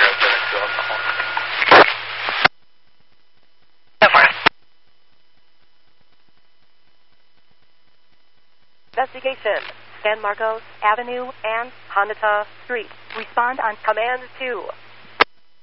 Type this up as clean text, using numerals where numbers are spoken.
Investigation. San Marcos Avenue and Hanata Street. Respond on Command 2.